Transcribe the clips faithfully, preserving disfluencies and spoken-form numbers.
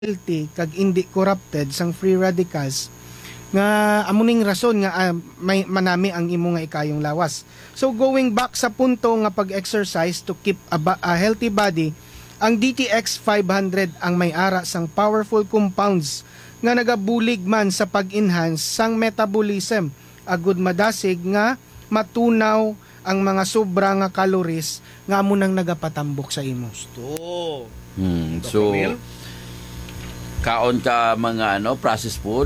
healthy kag hindi corrupted sang free radicals nga amuning rason nga uh, may manami ang imo nga ikayong lawas. So going back sa punto nga pag-exercise to keep a, ba- a healthy body, ang D T X five hundred ang may ara sang powerful compounds nga nagabulig man sa pag-enhance sang metabolism, agud madasig nga matunaw ang mga sobra nga calories nga amo nang nagapatambok sa imo. Gusto. Hmm, so kaon ka mga ano processed food,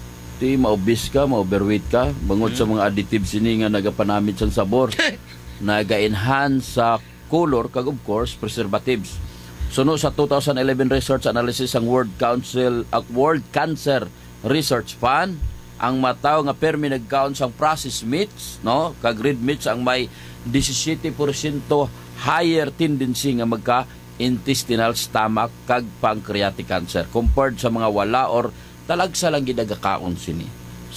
ti maobis ka, ma-overweight ka, bangod hmm. sa mga additives ini nga nagapanamit sang sabor, naga-enhance sa color kag of course preservatives. Suno sa two thousand eleven research analysis ang World Council uh, World Cancer Research Fund, ang mataw nga permi nagkaon sang processed meats, no, kag red meats ang may seventeen percent higher tendency nga magka intestinal, stomach kag pancreatic cancer compared sa mga wala or talagsa lang gidagakaon sini.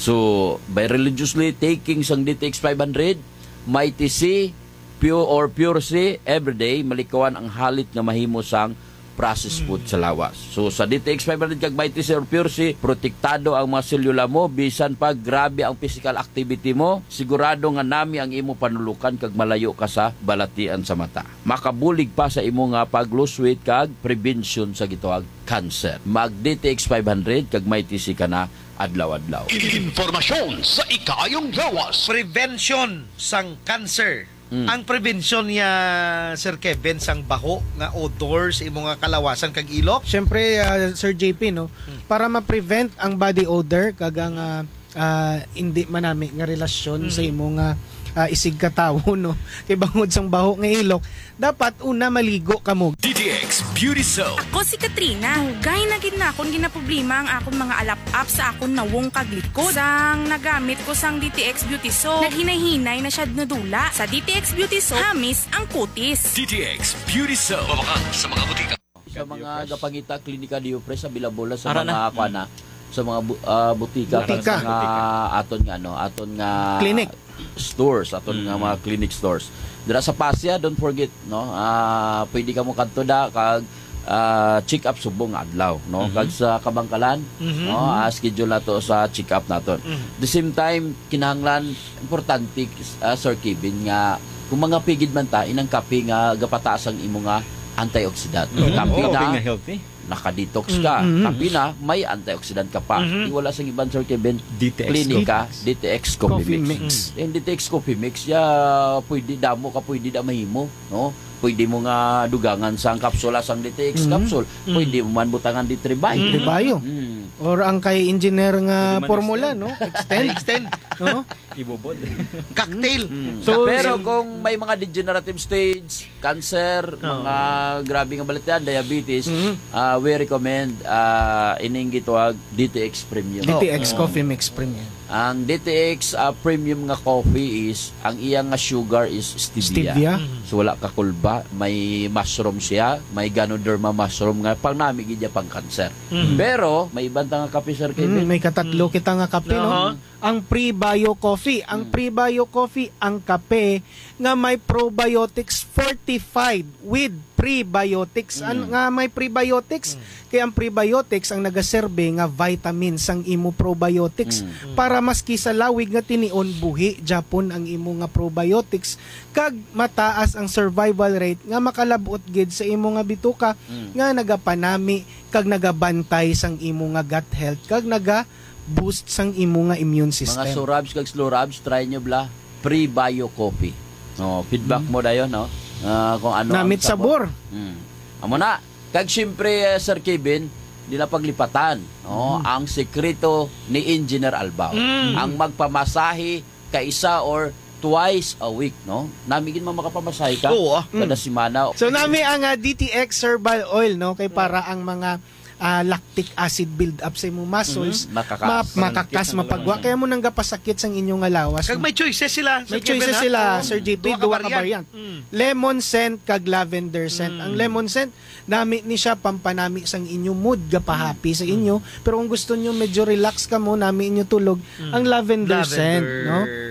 So by religiously taking sang D T X five hundred, may T C pure or pure C everyday, malikawan ang halit nga mahimo sang processed food sa lawas. So sa D T X five hundred kag may T C or pure C, protektado ang mga selula mo bisan pag grabe ang physical activity mo, sigurado nga nami ang imo panulukan kag malayo ka sa balatian sa mata. Makabulig pa sa imo nga pag lose weight kag prevention sa gituwag cancer. Mag D T X five hundred kag may T C ka na adlaw-adlaw. Informasyon sa ikayong lawas. Prevention sang cancer. Mm. Ang prevention niya, Sir Kevin, sang baho nga odors, imo nga kalawasan kag ilok. Syempre, uh, Sir J P, no, hmm. para ma-prevent ang body odor kag ang uh, uh, hindi manami nga relasyon hmm. sa imo nga uh, isig katawo, no, kay bangod sang baho nga ilok, dapat una maligo kamo. D T X Beauty Soap. Ako si Katrina. Hugay na gid na akong ginaproblema ang akong mga alap-up sa akong nawong kaglikod. Sang nagamit ko sang D T X Beauty Soap, naghinay-hinay na siya nadula. Sa D T X Beauty Soap, hamis ang kutis. D T X Beauty Soap. Mabaka sa mga butika. Sa mga gapangita klinika Diopres sa Bilabola sa mga kuana sa mga bu- uh, butika, butika. Sa mga aton nga ano, aton nga clinic stores, aton mm. nga mga clinic stores. Dira sa Pasya, don't forget, no, uh, pwede ka mo kadto da kag uh, check up subong adlaw, no, mm-hmm. kag sa Kabangkalan, mm-hmm. no, uh, schedule nato sa check up naton. Mm-hmm. The same time kinahanglan importante, uh, Sir Kevin, nga kung mga pigid man ta inang kape nga gapataas ang imo nga antioxidant. Mm-hmm. Kape oh, na healthy. Naka-detox ka. Mm-hmm. Kape na may antioxidant ka pa. Mm-hmm. Iwala sa ibang, Sir Kevin, D T X klinika, D T X Coffee, coffee Mix. mix. Mm. And D T X Coffee Mix, ya pwede damo ka, pwede da mahimo, no? Pwede mo nga dugangan sang kapsula sang D T X mm-hmm. capsule. Pwede mo man butangan di Tribayo. Mm-hmm. Tribayo. Mm. Or ang kay engineer nga formula, no? Extend. Extend. No? Ibubod. Cocktail. Mm. So, pero kung may mga degenerative stage, cancer, oh. mga grabe nga balatian, diabetes, mm-hmm. uh, we recommend uh, ining gitwag D T X Premium. D T X oh. Coffee Mix Premium. Ang D T X uh, Premium nga coffee is, ang iyang nga sugar is stevia. Stevia. Mm-hmm. So wala ka kulba, may mushroom siya, may Ganoderma mushroom nga pang nami gidya pang cancer. Mm-hmm. Pero may ibang nga kape, Sir Kevin. Mm, may katatlo mm. kita nga kape, uh-huh. no? Ang pre-bio coffee, ang mm. pre-bio coffee, ang kape nga may probiotics fortified with prebiotics. Mm. An nga may prebiotics, mm. kaya ang prebiotics ang nagaserbe nga vitamins ang imo probiotics mm. para maski sa lawig nga tinion buhi Japon ang imo nga probiotics kag mataas ang survival rate nga makalabot gid sa imo nga bituka mm. nga nagapanami kag nagabantay sang imo nga gut health kag naga boost sang imo nga immune system. Mga surabs kag slurabs, try nyo bla pre-bio coffee. No, feedback mm. mo dayon, no? Uh, kung ano namit ang sabor. sabor. Mm. Amo na. Kag syempre, uh, Sir Kevin, nila paglipatan, no? Mm. Ang sekreto ni Engineer Albao. Mm. Ang magpamasahe kaisa or twice a week, no? Namigin mo makapamasahe ka. Oo. Ah. Kada mm. simana. So nami ang uh, D T X herbal oil, no? Kay para ang mga uh, lactic acid build up sa imong muscles, mm-hmm. makakas, ma- makakas mapagwa. Kaya mo nang gapasakit sang inyong nga lawas. Kag may choices sila. May choices Kevin, sila, ha? Sir J P, Duha ka duha ka variant. variant. Mm. Lemon scent kag lavender scent. Mm. Ang lemon scent, nami ni siya pampanami sang inyong mood, gapahappy mm. sa inyo. Pero kung gusto niyo medyo relax ka mo, nami inyo tulog, mm. ang lavender, lavender scent, no?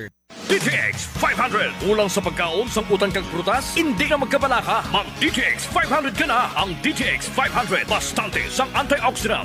D T X five hundred. Ulang sa pagkaon sa utang kag prutas, hindi na magkabalaka. Mag D T X five hundred ka na. Ang D T X five hundred bastante sang antioxidant